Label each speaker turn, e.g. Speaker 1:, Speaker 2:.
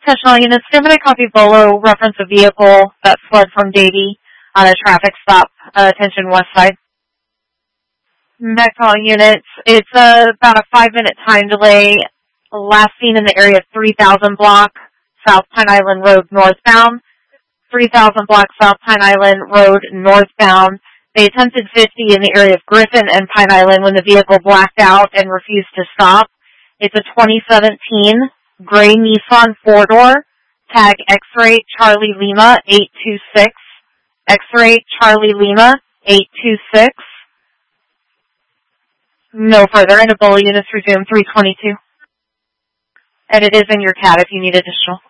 Speaker 1: Attention all units, stand by copy Bolo, reference a vehicle that fled from Davie on a traffic stop, attention west side. Back to all units, it's about a 5-minute time delay, last seen in the area of 3000 block, South Pine Island Road northbound. 3000 block South Pine Island Road northbound. They attempted 50 in the area of Griffin and Pine Island when the vehicle blacked out and refused to stop. It's a 2017 gray Nissan 4-door, tag X-ray Charlie Lima 826, X-ray Charlie Lima 826. No further, and Ebola units resume 322. And it is in your CAD if you need additional.